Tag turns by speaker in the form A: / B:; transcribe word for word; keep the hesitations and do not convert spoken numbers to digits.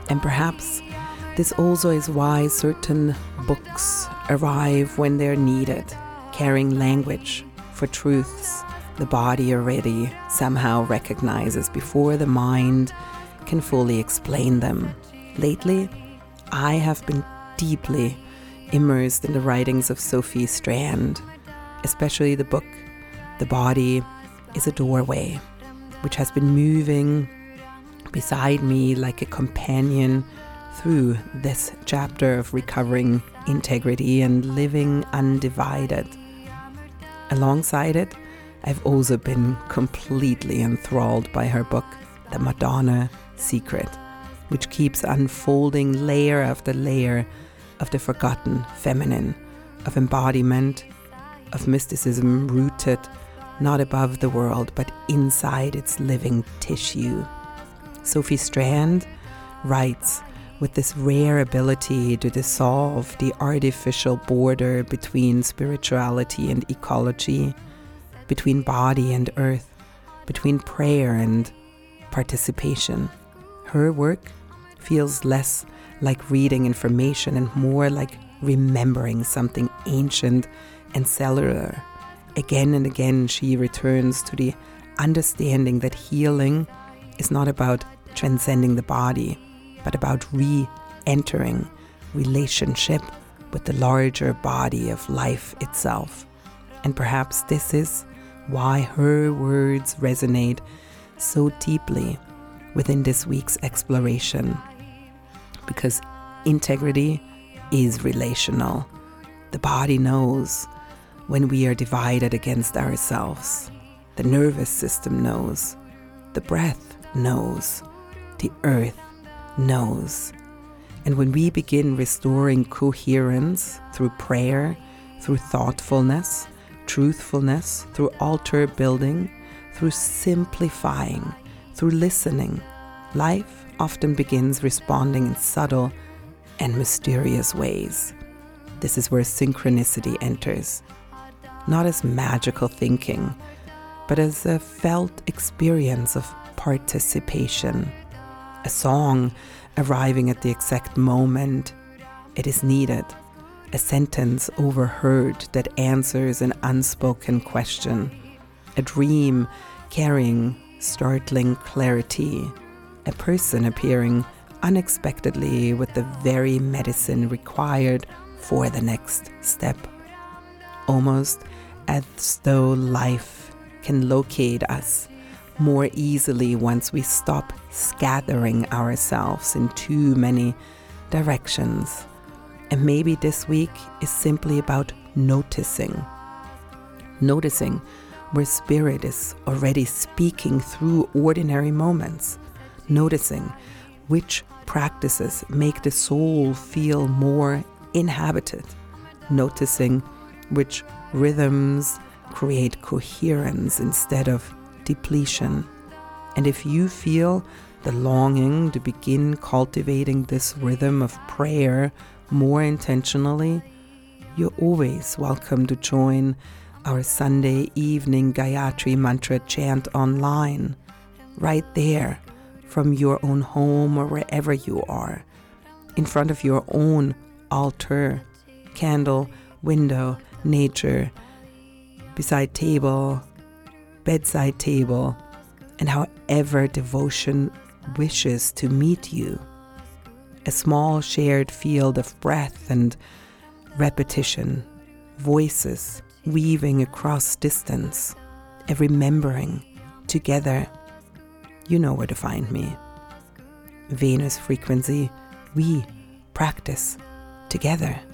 A: And perhaps this also is why certain books arrive when they're needed, carrying language for truths the body already somehow recognizes before the mind can fully explain them. Lately, I have been deeply immersed in the writings of Sophie Strand, especially the book The Body is a Doorway, which has been moving beside me like a companion through this chapter of recovering integrity and living undivided. Alongside it, I've also been completely enthralled by her book, The Madonna Secret, which keeps unfolding layer after layer of the forgotten feminine, of embodiment, of mysticism rooted not above the world, but inside its living tissue. Sophie Strand writes with this rare ability to dissolve the artificial border between spirituality and ecology, between body and earth, between prayer and participation. Her work feels less like reading information and more like remembering something ancient and cellular. Again and again, she returns to the understanding that healing is not about transcending the body, but about re-entering relationship with the larger body of life itself. And perhaps this is why her words resonate so deeply within this week's exploration. Because integrity is relational. The body knows when we are divided against ourselves. The nervous system knows. The breath knows. The earth knows. And when we begin restoring coherence through prayer, through thoughtfulness, truthfulness, through altar building, through simplifying, through listening, life often begins responding in subtle and mysterious ways. This is where synchronicity enters, not as magical thinking, but as a felt experience of participation. A song arriving at the exact moment it is needed. A sentence overheard that answers an unspoken question. A dream carrying startling clarity. A person appearing unexpectedly with the very medicine required for the next step. Almost as though life can locate us more easily once we stop scattering ourselves in too many directions. And maybe this week is simply about noticing. Noticing where spirit is already speaking through ordinary moments. Noticing which practices make the soul feel more inhabited. Noticing which rhythms create coherence instead of depletion. And if you feel the longing to begin cultivating this rhythm of prayer more intentionally, you're always welcome to join our Sunday evening Gayatri Mantra chant online, right there from your own home or wherever you are, in front of your own altar, candle, window, nature, beside table, bedside table, and however devotion wishes to meet you. A small shared field of breath and repetition, voices weaving across distance, a remembering together. You know where to find me. Venus frequency, we practice together.